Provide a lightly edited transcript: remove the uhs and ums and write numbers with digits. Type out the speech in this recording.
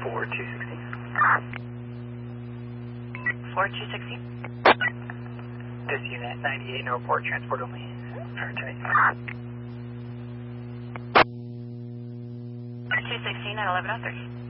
4260. 4260. This unit, 98, no report, transport only. Tonight. 216 at 1103.